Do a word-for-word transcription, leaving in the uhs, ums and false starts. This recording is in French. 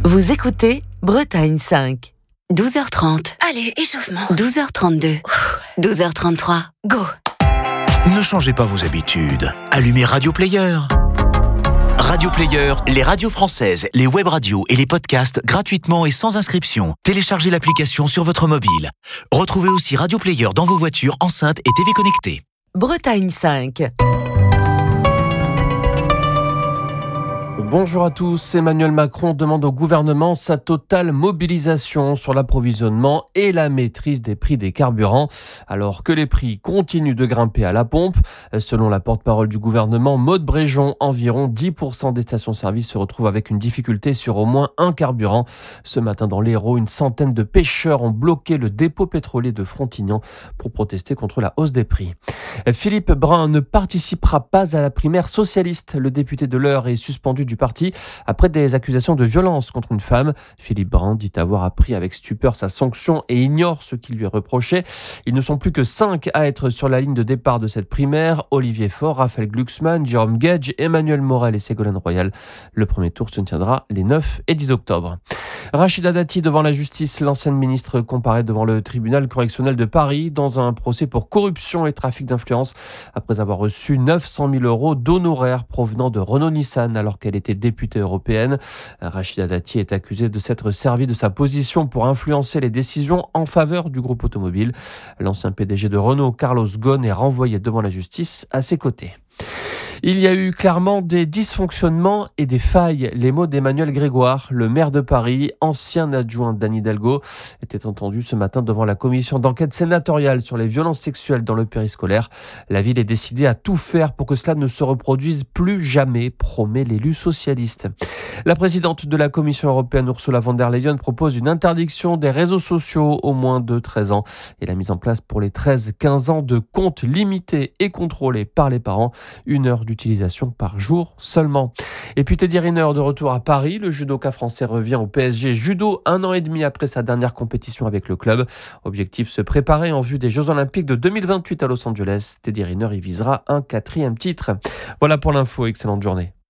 Vous écoutez Bretagne cinq. douze heures trente. Allez, échauffement. douze heures trente-deux. douze heures trente-trois. Go. Ne changez pas vos habitudes. Allumez Radio Player. Radio Player, les radios françaises, les web radios et les podcasts gratuitement et sans inscription. Téléchargez l'application sur votre mobile. Retrouvez aussi Radio Player dans vos voitures, enceintes et T V connectées. Bretagne cinq. Bonjour à tous. Emmanuel Macron demande au gouvernement sa totale mobilisation sur l'approvisionnement et la maîtrise des prix des carburants, alors que les prix continuent de grimper à la pompe. Selon la porte-parole du gouvernement, Maude Bréjon, environ dix pour cent des stations-service se retrouvent avec une difficulté sur au moins un carburant. Ce matin dans l'Hérault, une centaine de pêcheurs ont bloqué le dépôt pétrolier de Frontignan pour protester contre la hausse des prix. Philippe Brun ne participera pas à la primaire socialiste. Le député de l'Eure est suspendu du parti après des accusations de violence contre une femme. Philippe Brun dit avoir appris avec stupeur sa sanction et ignore ce qui lui est reproché. Ils ne sont plus que cinq à être sur la ligne de départ de cette primaire. Olivier Faure, Raphaël Glucksmann, Jérôme Gage, Emmanuel Morel et Ségolène Royal. Le premier tour se tiendra les neuf et dix octobre. Rachida Dati devant la justice. L'ancienne ministre comparaît devant le tribunal correctionnel de Paris dans un procès pour corruption et trafic d'influence après avoir reçu neuf cent mille euros d'honoraires provenant de Renault-Nissan alors qu'elle était députée européenne. Rachida Dati est accusée de s'être servie de sa position pour influencer les décisions en faveur du groupe automobile. L'ancien P D G de Renault, Carlos Ghosn, est renvoyé devant la justice à ses côtés. Il y a eu clairement des dysfonctionnements et des failles. Les mots d'Emmanuel Grégoire, le maire de Paris, ancien adjoint d'Anne Hidalgo, étaient entendus ce matin devant la commission d'enquête sénatoriale sur les violences sexuelles dans le périscolaire. La ville est décidée à tout faire pour que cela ne se reproduise plus jamais, promet l'élu socialiste. La présidente de la Commission européenne, Ursula von der Leyen, propose une interdiction des réseaux sociaux aux moins de treize ans et la mise en place pour les treize quinze ans de comptes limités et contrôlés par les parents. Une heure d'utilisation par jour seulement. Et puis Teddy Riner de retour à Paris. Le judoka français revient au P S G Judo un an et demi après sa dernière compétition avec le club. Objectif, se préparer en vue des Jeux Olympiques de deux mille vingt-huit à Los Angeles. Teddy Riner y visera un quatrième titre. Voilà pour l'info. Excellente journée.